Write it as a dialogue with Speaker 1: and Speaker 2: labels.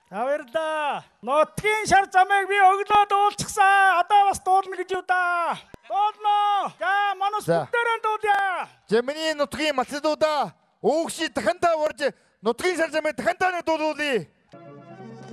Speaker 1: Баярлалаа. Нутгийн шар замыг би өглөө дуулчихсан. Одоо бас дуулна гэж юу да. Дуулно. За манус бүгдээрээ дуулъя.
Speaker 2: Жемний нутгийн малчдуудаа өөгши дахандаа урж нутгийн шар замыг дахандаа дуулуулъя.